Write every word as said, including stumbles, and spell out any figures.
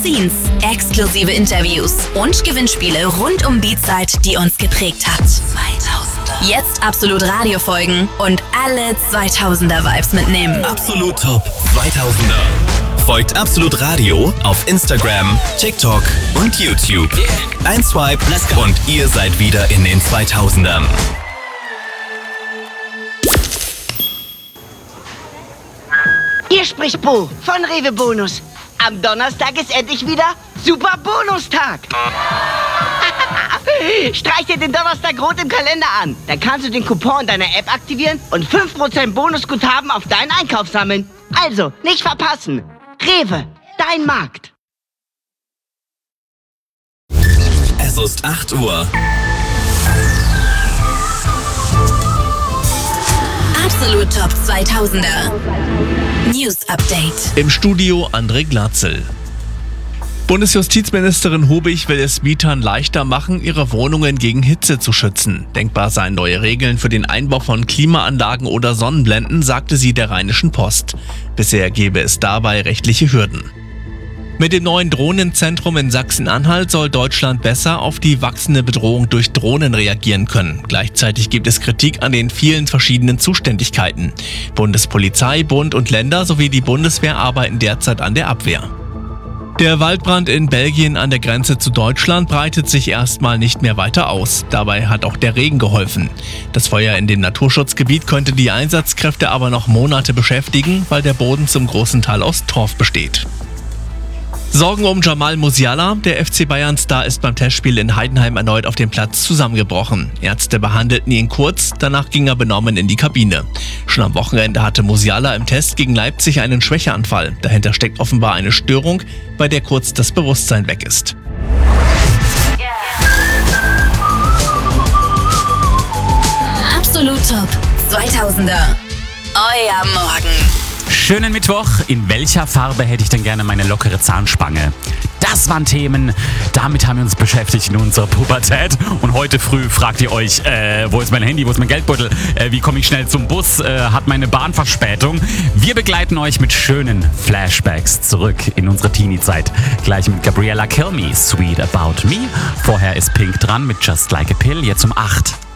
Scenes, exklusive Interviews und Gewinnspiele rund um die Zeit, die uns geprägt hat. zweitausender. Jetzt Absolut Radio folgen und alle zweitausender Vibes mitnehmen. Absolut Top zweitausender. Folgt Absolut Radio auf Instagram, TikTok und YouTube. Ein Swipe und ihr seid wieder in den zweitausendern. Hier spricht Bo von Rewe Bonus. Am Donnerstag ist endlich wieder Super Bonustag. Streich dir den Donnerstag rot im Kalender an. Dann kannst du den Coupon in deiner App aktivieren und fünf Prozent Bonusguthaben auf deinen Einkauf sammeln. Also, nicht verpassen. Rewe, dein Markt. Es ist acht Uhr. Absolut Top zweitausender. News Update. Im Studio André Glatzel. Bundesjustizministerin Hubig will es Mietern leichter machen, ihre Wohnungen gegen Hitze zu schützen. Denkbar seien neue Regeln für den Einbau von Klimaanlagen oder Sonnenblenden, sagte sie der Rheinischen Post. Bisher gäbe es dabei rechtliche Hürden. Mit dem neuen Drohnenzentrum in Sachsen-Anhalt soll Deutschland besser auf die wachsende Bedrohung durch Drohnen reagieren können. Gleichzeitig gibt es Kritik an den vielen verschiedenen Zuständigkeiten. Bundespolizei, Bund und Länder sowie die Bundeswehr arbeiten derzeit an der Abwehr. Der Waldbrand in Belgien an der Grenze zu Deutschland breitet sich erstmal nicht mehr weiter aus. Dabei hat auch der Regen geholfen. Das Feuer in dem Naturschutzgebiet könnte die Einsatzkräfte aber noch Monate beschäftigen, weil der Boden zum großen Teil aus Torf besteht. Sorgen um Jamal Musiala. Der F C Bayern-Star ist beim Testspiel in Heidenheim erneut auf dem Platz zusammengebrochen. Ärzte behandelten ihn kurz, danach ging er benommen in die Kabine. Schon am Wochenende hatte Musiala im Test gegen Leipzig einen Schwächeanfall. Dahinter steckt offenbar eine Störung, bei der kurz das Bewusstsein weg ist. Absolut Top zweitausender. Euer Morgen. Schönen Mittwoch. In welcher Farbe hätte ich denn gerne meine lockere Zahnspange? Das waren Themen, damit haben wir uns beschäftigt in unserer Pubertät. Und heute früh fragt ihr euch, äh, wo ist mein Handy, wo ist mein Geldbeutel, äh, wie komme ich schnell zum Bus, äh, hat meine Bahn Verspätung? Wir begleiten euch mit schönen Flashbacks zurück in unsere Teenie-Zeit. Gleich mit Gabriella Kill Me, Sweet About Me. Vorher ist Pink dran mit Just Like a Pill, jetzt um acht.